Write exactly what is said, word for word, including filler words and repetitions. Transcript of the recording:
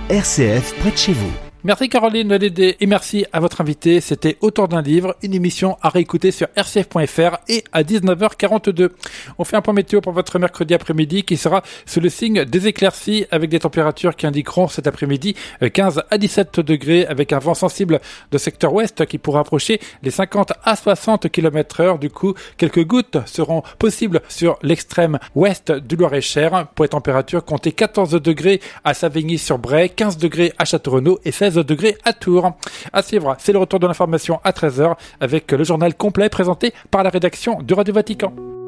R C F près de chez vous. Merci Caroline Lédé et merci à votre invité. C'était Autour d'un livre, une émission à réécouter sur r c f point f r et à dix-neuf heures quarante-deux. On fait un point météo pour votre mercredi après-midi qui sera sous le signe des éclaircies avec des températures qui indiqueront cet après-midi quinze à dix-sept degrés avec un vent sensible de secteur ouest qui pourra approcher les cinquante à soixante kilomètres heure. Du coup, quelques gouttes seront possibles sur l'extrême ouest du Loir-et-Cher. Pour les températures, comptez quatorze degrés à Savigny-sur-Bray, quinze degrés à Châteaurenaud et seize degrés à Tours. À suivre, c'est le retour de l'information à treize heures avec le journal complet présenté par la rédaction du Radio Vatican.